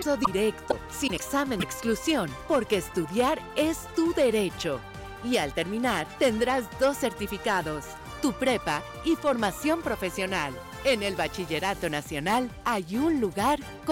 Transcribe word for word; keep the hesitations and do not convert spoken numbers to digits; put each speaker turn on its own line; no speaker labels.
acceso directo, sin examen de exclusión, porque estudiar es tu derecho. Y al terminar, tendrás dos certificados, tu prepa y formación profesional. En el Bachillerato Nacional hay un lugar con